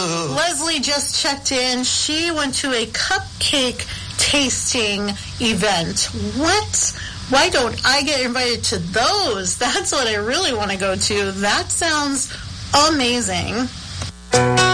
Leslie just checked in. She went to a cupcake tasting event. What? Why don't I get invited to those? That's what I really want to go to. That sounds amazing.